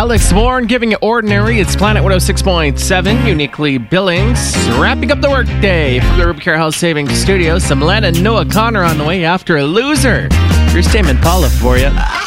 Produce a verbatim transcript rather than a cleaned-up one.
Alex Warren giving it Ordinary. It's Planet one oh six point seven, uniquely Billings. Wrapping up the workday from the Rubicare Health Savings Studio. Some Len and Noah Connor on the way after a loser. Here's Tame Impala for you.